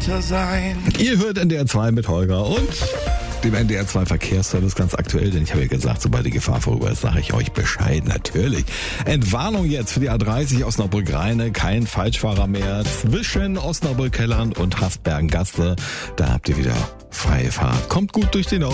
weiter sein. Ihr hört NDR 2 mit Holger und dem NDR 2 Verkehrsservice ganz aktuell, denn ich habe ja gesagt, sobald die Gefahr vorüber ist, sage ich euch Bescheid, natürlich. Entwarnung jetzt für die A30 Osnabrück-Rheine, kein Falschfahrer mehr zwischen Osnabrück-Kellernd und Hasbergen-Gaste. Da habt ihr wieder freie Fahrt. Kommt gut durch den Ort.